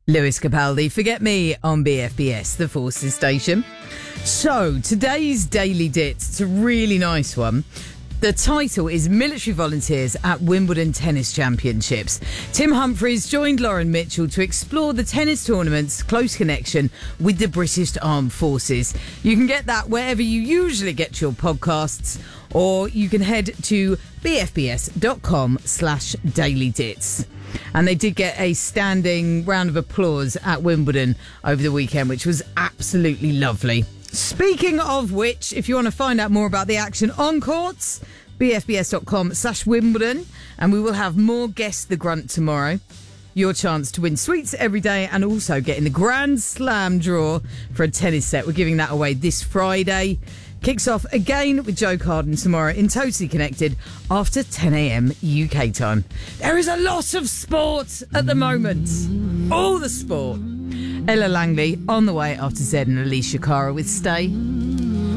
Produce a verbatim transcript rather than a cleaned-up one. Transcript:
Lewis Capaldi, Forget Me on B F B S, the Forces station. So, today's Daily Dits, it's a really nice one. The title is Military Volunteers at Wimbledon Tennis Championships. Tim Humphries joined Lauren Mitchell to explore the tennis tournament's close connection with the British Armed Forces. You can get that wherever you usually get your podcasts, or you can head to bfbs.com slash daily dits. And they did get a standing round of applause at Wimbledon over the weekend, which was absolutely lovely. Speaking of which, if you want to find out more about the action on courts, bfbs.com slash Wimbledon, and we will have more Guess the Grunt tomorrow. Your chance to win sweets every day and also get in the Grand Slam draw for a tennis set. We're giving that away this Friday. Kicks off again with Joe Carden tomorrow in Totally Connected after ten a.m. U K time. There is a lot of sport at the moment. All the sport. Ella Langley on the way after Zed and Alicia Cara with Stay.